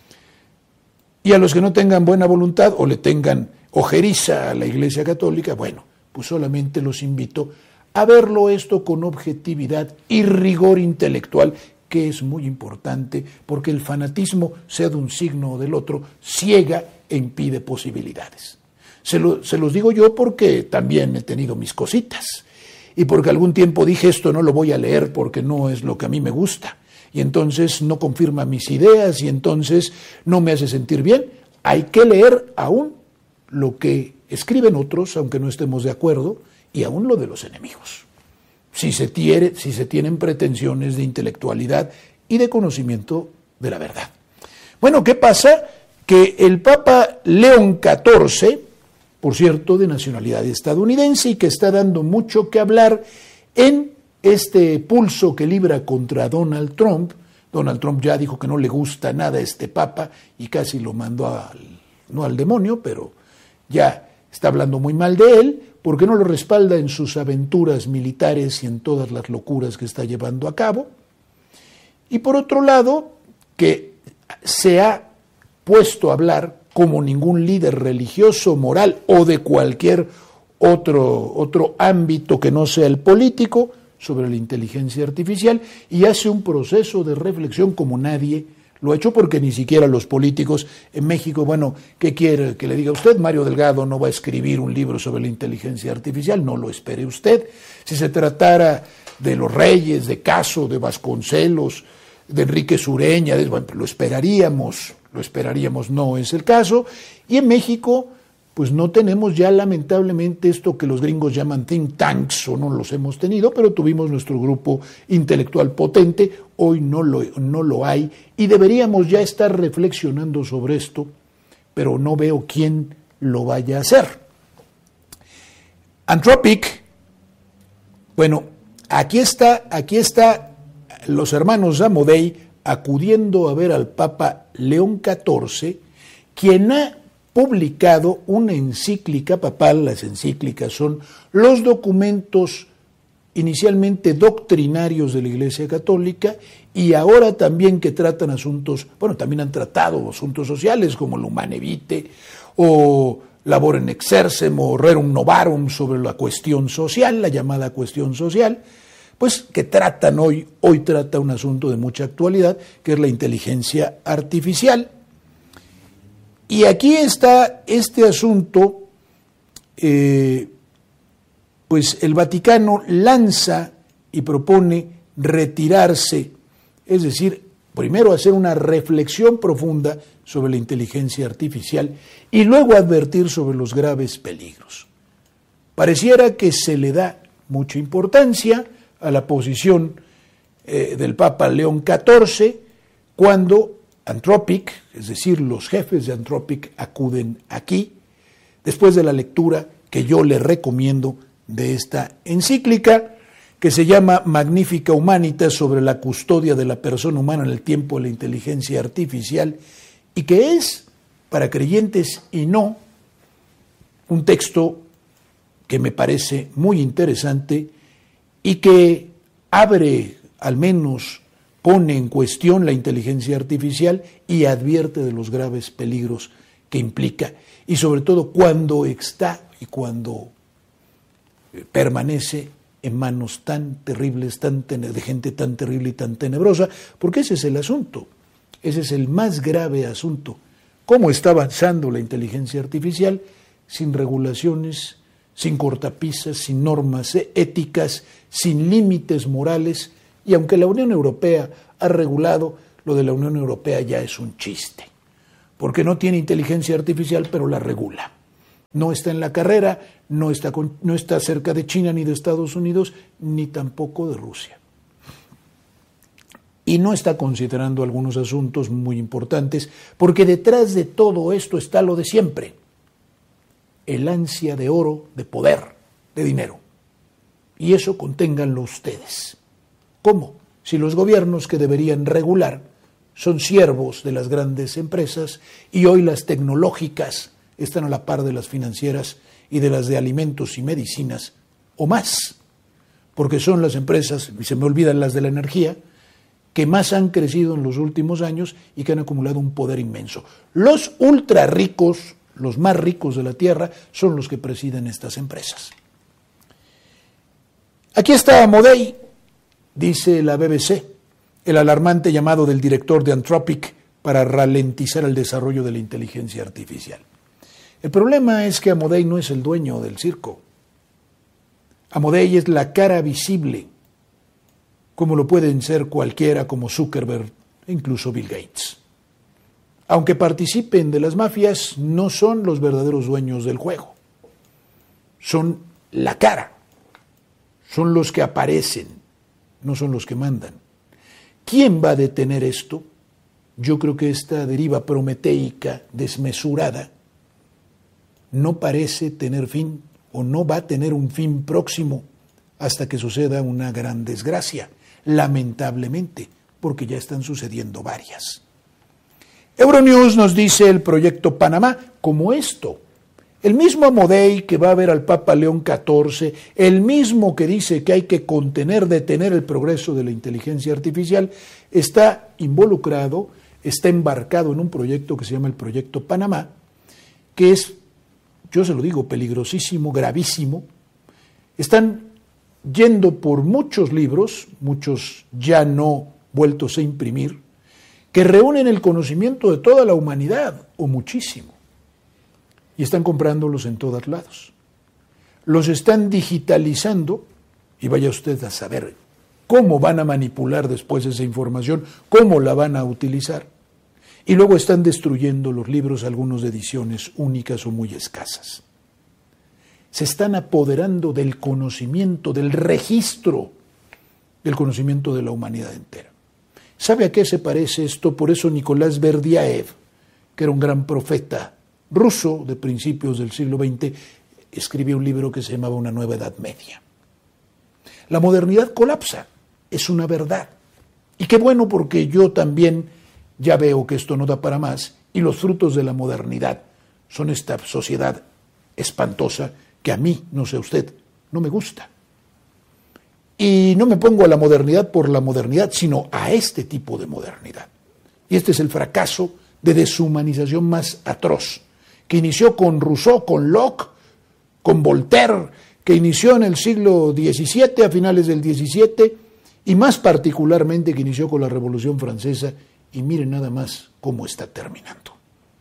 Y a los que no tengan buena voluntad o le tengan ojeriza a la Iglesia Católica, bueno, pues solamente los invito a verlo esto con objetividad y rigor intelectual, que es muy importante, porque el fanatismo, sea de un signo o del otro, ciega e impide posibilidades. Se, lo, se los digo yo porque también he tenido mis cositas, y porque algún tiempo dije esto no lo voy a leer porque no es lo que a mí me gusta, y entonces no confirma mis ideas, y entonces no me hace sentir bien. Hay que leer aún lo que escriben otros, aunque no estemos de acuerdo, y aún lo de los enemigos, si se, tiene, si se tienen pretensiones de intelectualidad y de conocimiento de la verdad. Bueno, ¿qué pasa? Que el Papa León catorce, por cierto, de nacionalidad estadounidense, y que está dando mucho que hablar en este pulso que libra contra Donald Trump. Donald Trump ya dijo que no le gusta nada a este Papa y casi lo mandó al, no al demonio, pero ya está hablando muy mal de él, porque no lo respalda en sus aventuras militares y en todas las locuras que está llevando a cabo. Y por otro lado, que se ha puesto a hablar como ningún líder religioso, moral o de cualquier otro, otro ámbito que no sea el político, sobre la inteligencia artificial, y hace un proceso de reflexión como nadie lo ha hecho, porque ni siquiera los políticos en México, bueno, ¿qué quiere que le diga usted? Mario Delgado no va a escribir un libro sobre la inteligencia artificial, no lo espere usted. Si se tratara de los Reyes, de Caso, de Vasconcelos, de Enrique Sureña, de, bueno, lo esperaríamos, lo esperaríamos, no es el caso. Y en México, pues no tenemos ya lamentablemente esto que los gringos llaman think tanks, o no los hemos tenido, pero tuvimos nuestro grupo intelectual potente, hoy no lo, no lo hay, y deberíamos ya estar reflexionando sobre esto, pero no veo quién lo vaya a hacer. Anthropic, bueno, aquí está, aquí está los hermanos Amodei acudiendo a ver al Papa León catorce, quien ha publicado una encíclica papal. Las encíclicas son los documentos inicialmente doctrinarios de la Iglesia Católica, y ahora también que tratan asuntos, bueno, también han tratado asuntos sociales como el Humane Vitae o Labor in Exercem o Rerum Novarum sobre la cuestión social, la llamada cuestión social, pues que tratan hoy, hoy trata un asunto de mucha actualidad, que es la inteligencia artificial. Y aquí está este asunto, eh, pues el Vaticano lanza y propone retirarse, es decir, primero hacer una reflexión profunda sobre la inteligencia artificial y luego advertir sobre los graves peligros. Pareciera que se le da mucha importancia a la posición eh, del Papa León catorce cuando Anthropic, es decir, los jefes de Anthropic acuden aquí, después de la lectura que yo les recomiendo de esta encíclica, que se llama Magnifica Humanitas, sobre la custodia de la persona humana en el tiempo de la inteligencia artificial, y que es, para creyentes y no, un texto que me parece muy interesante y que abre, al menos pone en cuestión la inteligencia artificial y advierte de los graves peligros que implica, y sobre todo cuando está y cuando permanece en manos tan terribles, tan de gente tan terrible y tan tenebrosa, porque ese es el asunto, ese es el más grave asunto. ¿Cómo está avanzando la inteligencia artificial sin regulaciones, sin cortapisas, sin normas éticas, sin límites morales, Y aunque la Unión Europea ha regulado, lo de la Unión Europea ya es un chiste, porque no tiene inteligencia artificial, pero la regula. No está en la carrera, no está, con, no está cerca de China ni de Estados Unidos, ni tampoco de Rusia. Y no está considerando algunos asuntos muy importantes, porque detrás de todo esto está lo de siempre: el ansia de oro, de poder, de dinero. Y eso conténganlo ustedes. ¿Cómo? Si los gobiernos que deberían regular son siervos de las grandes empresas y hoy las tecnológicas están a la par de las financieras y de las de alimentos y medicinas, o más, porque son las empresas, y se me olvidan las de la energía, que más han crecido en los últimos años y que han acumulado un poder inmenso. Los ultra ricos, los más ricos de la tierra, son los que presiden estas empresas. Aquí está Amodei, dice la B B C, el alarmante llamado del director de Anthropic para ralentizar el desarrollo de la inteligencia artificial. El problema es que Amodei no es el dueño del circo. Amodei es la cara visible, como lo pueden ser cualquiera como Zuckerberg e incluso Bill Gates. Aunque participen de las mafias, no son los verdaderos dueños del juego. Son la cara, son los que aparecen, no son los que mandan. ¿Quién va a detener esto? Yo creo que esta deriva prometeica desmesurada no parece tener fin o no va a tener un fin próximo hasta que suceda una gran desgracia, lamentablemente, porque ya están sucediendo varias. Euronews nos dice el proyecto Panamá como esto. El mismo Amodei que va a ver al Papa León catorce, el mismo que dice que hay que contener, detener el progreso de la inteligencia artificial, está involucrado, está embarcado en un proyecto que se llama el proyecto Panamá, que es, yo se lo digo, peligrosísimo, gravísimo. Están yendo por muchos libros, muchos ya no vueltos a imprimir, que reúnen el conocimiento de toda la humanidad, o muchísimo, y están comprándolos en todos lados. Los están digitalizando, y vaya usted a saber cómo van a manipular después esa información, cómo la van a utilizar, y luego están destruyendo los libros, algunos de ediciones únicas o muy escasas. Se están apoderando del conocimiento, del registro del conocimiento de la humanidad entera. ¿Sabe a qué se parece esto? Por eso Nicolás Berdyaev, que era un gran profeta ruso de principios del siglo veinte, escribió un libro que se llamaba Una nueva Edad Media. La modernidad colapsa, es una verdad. Y qué bueno, porque yo también ya veo que esto no da para más y los frutos de la modernidad son esta sociedad espantosa que a mí, no sé usted, no me gusta. Y no me pongo a la modernidad por la modernidad, sino a este tipo de modernidad. Y este es el fracaso de deshumanización más atroz, que inició con Rousseau, con Locke, con Voltaire, que inició en el siglo diecisiete, a finales del diecisiete, y más particularmente que inició con la Revolución Francesa, y miren nada más cómo está terminando.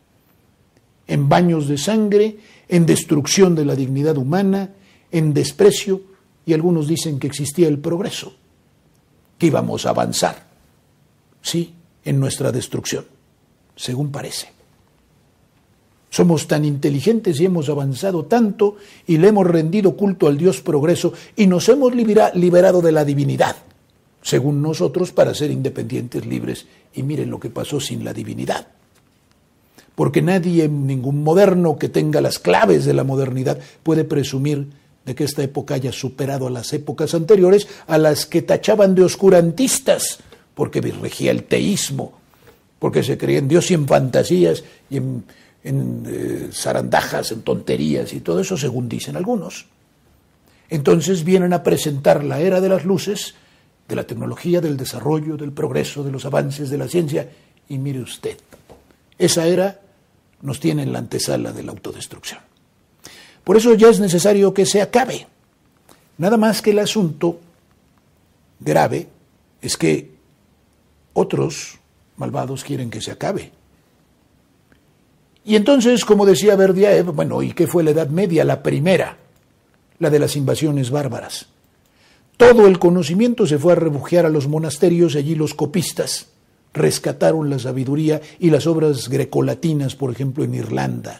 En baños de sangre, en destrucción de la dignidad humana, en desprecio, y algunos dicen que existía el progreso, que íbamos a avanzar, sí, en nuestra destrucción, según parece. Somos tan inteligentes y hemos avanzado tanto y le hemos rendido culto al Dios progreso y nos hemos libera, liberado de la divinidad, según nosotros, para ser independientes, libres. Y miren lo que pasó sin la divinidad. Porque nadie, ningún moderno que tenga las claves de la modernidad, puede presumir de que esta época haya superado a las épocas anteriores, a las que tachaban de oscurantistas, porque regía el teísmo, porque se creía en Dios y en fantasías y en, en eh, zarandajas, en tonterías y todo eso, según dicen algunos. Entonces vienen a presentar la era de las luces, de la tecnología, del desarrollo, del progreso, de los avances de la ciencia, y mire usted, esa era nos tiene en la antesala de la autodestrucción. Por eso ya es necesario que se acabe. Nada más que el asunto grave es que otros malvados quieren que se acabe. Y entonces, como decía Berdyaev, bueno, ¿y qué fue la Edad Media? La primera, la de las invasiones bárbaras. Todo el conocimiento se fue a refugiar a los monasterios y allí los copistas rescataron la sabiduría y las obras grecolatinas, por ejemplo, en Irlanda.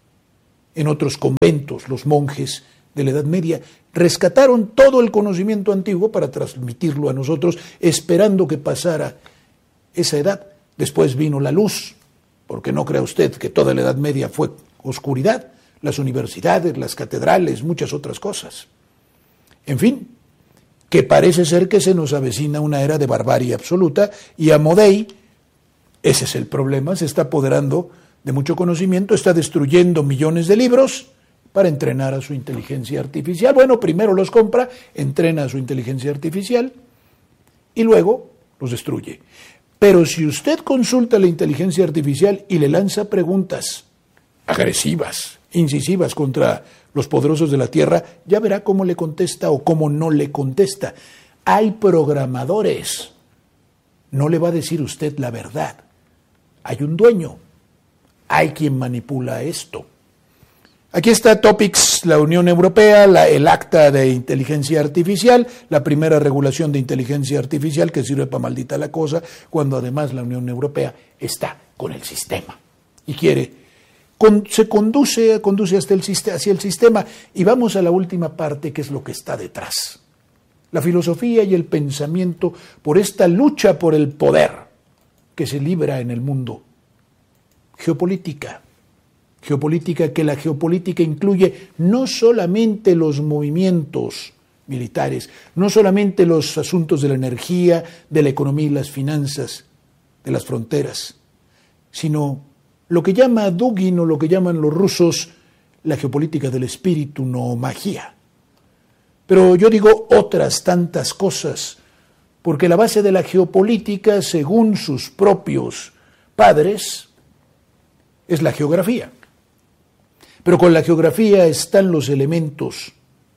En otros conventos, los monjes de la Edad Media rescataron todo el conocimiento antiguo para transmitirlo a nosotros, esperando que pasara esa edad. Después vino la luz, porque no crea usted que toda la Edad Media fue oscuridad, las universidades, las catedrales, muchas otras cosas. En fin, que parece ser que se nos avecina una era de barbarie absoluta y Amodei, ese es el problema, se está apoderando de mucho conocimiento, está destruyendo millones de libros para entrenar a su inteligencia artificial. Bueno, primero los compra, entrena a su inteligencia artificial y luego los destruye. Pero si usted consulta la inteligencia artificial y le lanza preguntas agresivas, incisivas contra los poderosos de la Tierra, ya verá cómo le contesta o cómo no le contesta. Hay programadores. No le va a decir usted la verdad. Hay un dueño. Hay quien manipula esto. Aquí está Topics, la Unión Europea, la, el Acta de Inteligencia Artificial, la primera regulación de inteligencia artificial que sirve para maldita la cosa, cuando además la Unión Europea está con el sistema y quiere, con, se conduce, conduce hasta el, hacia el sistema. Y vamos a la última parte, que es lo que está detrás. La filosofía y el pensamiento por esta lucha por el poder que se libra en el mundo. Geopolítica. Geopolítica, que la geopolítica incluye no solamente los movimientos militares, no solamente los asuntos de la energía, de la economía y las finanzas, de las fronteras, sino lo que llama Dugin o lo que llaman los rusos la geopolítica del espíritu, noomagía. Pero yo digo otras tantas cosas, porque la base de la geopolítica, según sus propios padres, es la geografía. Pero con la geografía están los elementos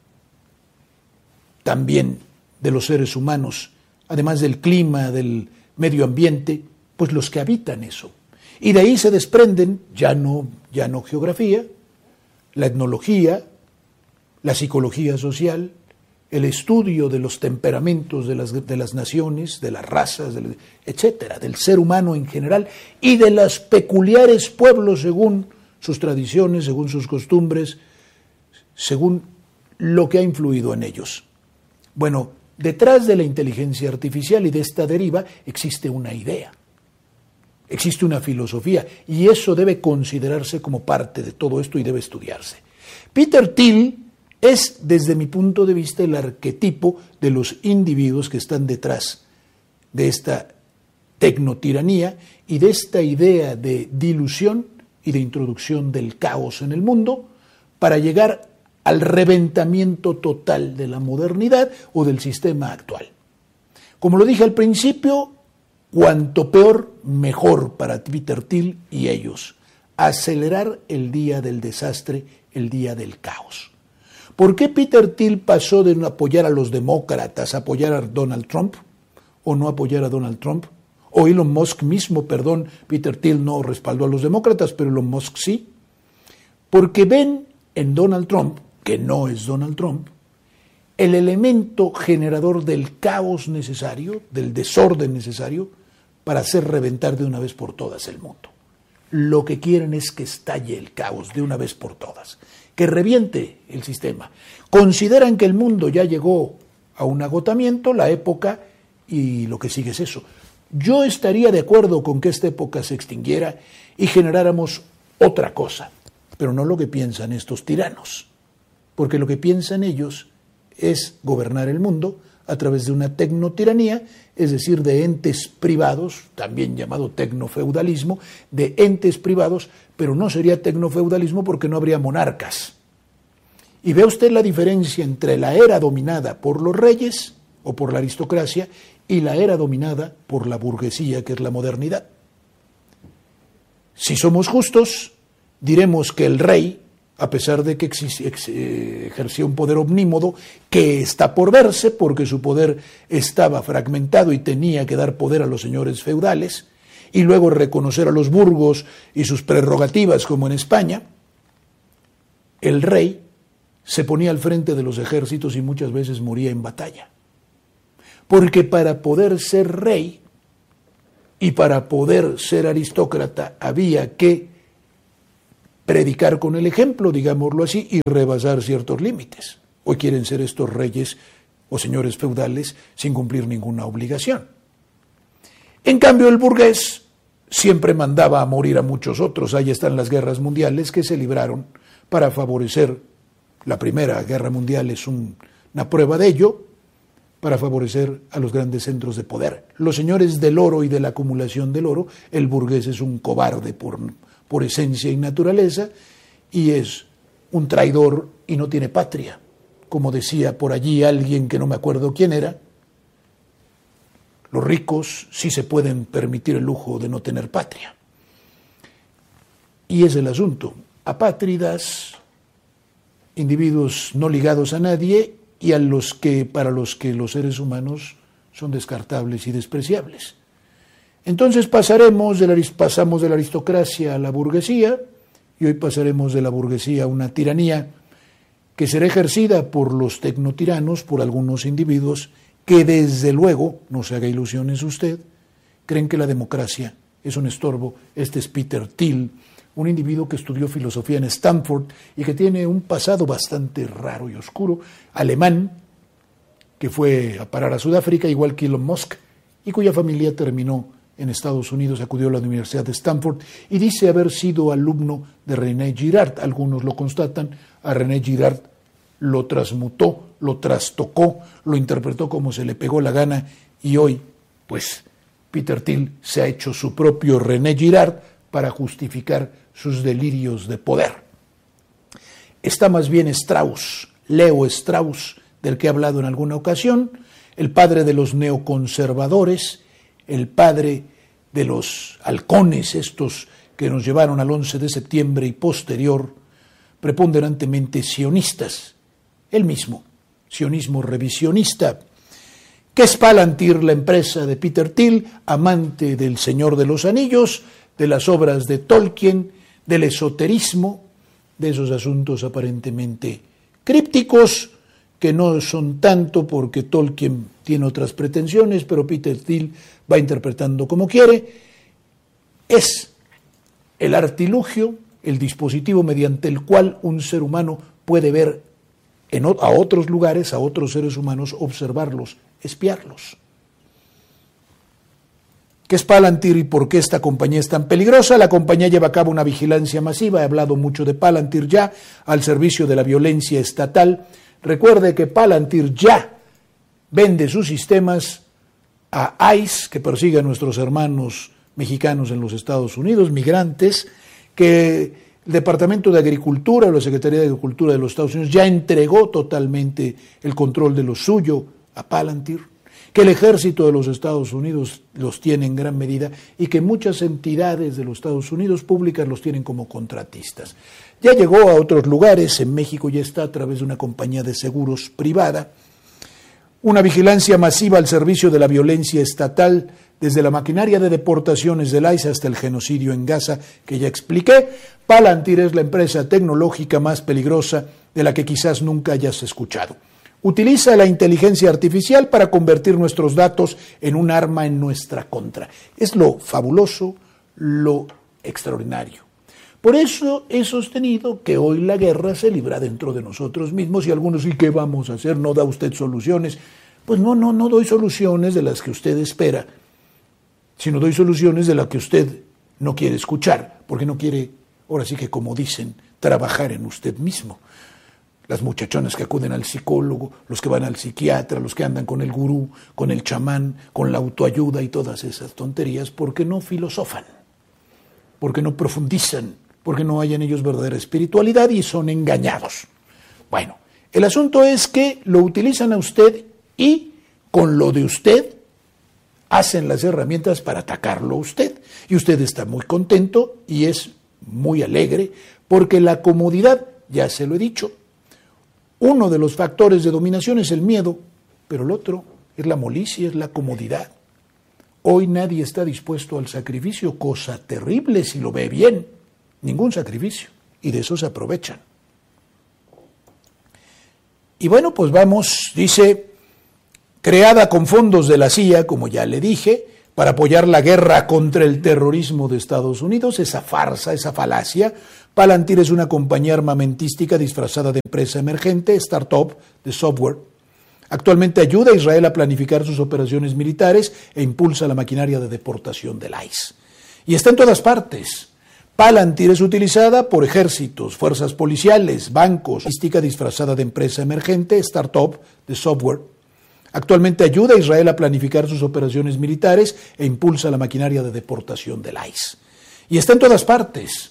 también de los seres humanos, además del clima, del medio ambiente, pues los que habitan eso. Y de ahí se desprenden, ya no, ya no geografía, la etnología, la psicología social, el estudio de los temperamentos de las, de las naciones, de las razas, de, etcétera, del ser humano en general y de los peculiares pueblos según sus tradiciones, según sus costumbres, según lo que ha influido en ellos. Bueno, detrás de la inteligencia artificial y de esta deriva existe una idea, existe una filosofía, y eso debe considerarse como parte de todo esto y debe estudiarse. Peter Thiel es, desde mi punto de vista, el arquetipo de los individuos que están detrás de esta tecnotiranía y de esta idea de dilución y de introducción del caos en el mundo para llegar al reventamiento total de la modernidad o del sistema actual. Como lo dije al principio, cuanto peor, mejor para Peter Thiel y ellos. Acelerar el día del desastre, el día del caos. ¿Por qué Peter Thiel pasó de no apoyar a los demócratas a apoyar a Donald Trump o no apoyar a Donald Trump? O Elon Musk mismo, perdón, Peter Thiel no respaldó a los demócratas, pero Elon Musk sí. Porque ven en Donald Trump, que no es Donald Trump, el elemento generador del caos necesario, del desorden necesario, para hacer reventar de una vez por todas el mundo. Lo que quieren es que estalle el caos de una vez por todas, que reviente el sistema. Consideran que el mundo ya llegó a un agotamiento, la época, y lo que sigue es eso. Yo estaría de acuerdo con que esta época se extinguiera y generáramos otra cosa, pero no lo que piensan estos tiranos, porque lo que piensan ellos es gobernar el mundo a través de una tecnotiranía, es decir, de entes privados, también llamado tecnofeudalismo, de entes privados, pero no sería tecnofeudalismo porque no habría monarcas. Y ve usted la diferencia entre la era dominada por los reyes o por la aristocracia y la era dominada por la burguesía, que es la modernidad. Si somos justos, diremos que el rey, a pesar de que ejercía un poder omnímodo, que está por verse porque su poder estaba fragmentado y tenía que dar poder a los señores feudales, y luego reconocer a los burgos y sus prerrogativas como en España, el rey se ponía al frente de los ejércitos y muchas veces moría en batalla. Porque para poder ser rey y para poder ser aristócrata había que predicar con el ejemplo, digámoslo así, y rebasar ciertos límites. Hoy quieren ser estos reyes o señores feudales sin cumplir ninguna obligación. En cambio, el burgués siempre mandaba a morir a muchos otros. Ahí están las guerras mundiales que se libraron para favorecer, la Primera Guerra Mundial es un, una prueba de ello, para favorecer a los grandes centros de poder. Los señores del oro y de la acumulación del oro, el burgués es un cobarde por, por esencia y naturaleza, y es un traidor y no tiene patria. Como decía por allí alguien que no me acuerdo quién era, los ricos sí se pueden permitir el lujo de no tener patria. Y es el asunto. Apátridas, individuos no ligados a nadie, y a los que, para los que los seres humanos son descartables y despreciables. Entonces pasaremos de la, pasamos de la aristocracia a la burguesía, y hoy pasaremos de la burguesía a una tiranía que será ejercida por los tecnotiranos, por algunos individuos que desde luego, no se haga ilusiones usted, creen que la democracia es un estorbo. Este es Peter Thiel, un individuo que estudió filosofía en Stanford y que tiene un pasado bastante raro y oscuro, alemán, que fue a parar a Sudáfrica, igual que Elon Musk, y cuya familia terminó en Estados Unidos, acudió a la Universidad de Stanford y dice haber sido alumno de René Girard. Algunos lo constatan, a René Girard lo transmutó, lo trastocó, lo interpretó como se le pegó la gana, y hoy, pues, Peter Thiel se ha hecho su propio René Girard para justificar sus delirios de poder. Está más bien Strauss, Leo Strauss, del que he hablado en alguna ocasión, el padre de los neoconservadores, el padre de los halcones, estos que nos llevaron al once de septiembre y posterior, preponderantemente sionistas, el mismo, sionismo revisionista. ¿Qué es Palantir, la empresa de Peter Thiel, amante del Señor de los Anillos, de las obras de Tolkien, del esoterismo, de esos asuntos aparentemente crípticos, que no son tanto porque Tolkien tiene otras pretensiones, pero Peter Thiel va interpretando como quiere? Es el artilugio, el dispositivo mediante el cual un ser humano puede ver en, a otros lugares, a otros seres humanos, observarlos, espiarlos. ¿Qué es Palantir y por qué esta compañía es tan peligrosa? La compañía lleva a cabo una vigilancia masiva, he hablado mucho de Palantir ya, al servicio de la violencia estatal. Recuerde que Palantir ya vende sus sistemas a I C E, que persigue a nuestros hermanos mexicanos en los Estados Unidos, migrantes, que el Departamento de Agricultura, la Secretaría de Agricultura de los Estados Unidos ya entregó totalmente el control de lo suyo a Palantir, que el ejército de los Estados Unidos los tiene en gran medida y que muchas entidades de los Estados Unidos públicas los tienen como contratistas. Ya llegó a otros lugares, en México ya está a través de una compañía de seguros privada, una vigilancia masiva al servicio de la violencia estatal, desde la maquinaria de deportaciones del I C E hasta el genocidio en Gaza, que ya expliqué. Palantir es la empresa tecnológica más peligrosa de la que quizás nunca hayas escuchado. Utiliza la inteligencia artificial para convertir nuestros datos en un arma en nuestra contra. Es lo fabuloso, lo extraordinario. Por eso he sostenido que hoy la guerra se libra dentro de nosotros mismos, y algunos, ¿y qué vamos a hacer? ¿No da usted soluciones? Pues no, no, no doy soluciones de las que usted espera, sino doy soluciones de las que usted no quiere escuchar, porque no quiere, ahora sí que como dicen, trabajar en usted mismo. Las muchachonas que acuden al psicólogo, los que van al psiquiatra, los que andan con el gurú, con el chamán, con la autoayuda y todas esas tonterías, porque no filosofan, porque no profundizan, porque no hay en ellos verdadera espiritualidad y son engañados. Bueno, el asunto es que lo utilizan a usted y con lo de usted hacen las herramientas para atacarlo a usted. Y usted está muy contento y es muy alegre porque la comodidad, ya se lo he dicho, uno de los factores de dominación es el miedo, pero el otro es la molicie, es la comodidad. Hoy nadie está dispuesto al sacrificio, cosa terrible si lo ve bien, ningún sacrificio, y de eso se aprovechan. Y bueno, pues vamos, dice, creada con fondos de la C I A, como ya le dije, para apoyar la guerra contra el terrorismo de Estados Unidos, esa farsa, esa falacia. Palantir es una compañía armamentística disfrazada de empresa emergente, startup de software. Actualmente ayuda a Israel a planificar sus operaciones militares e impulsa la maquinaria de deportación del I C E. Y está en todas partes. Palantir es utilizada por ejércitos, fuerzas policiales, bancos, logística disfrazada de empresa emergente, startup de software. Actualmente ayuda a Israel a planificar sus operaciones militares e impulsa la maquinaria de deportación del I C E. Y está en todas partes.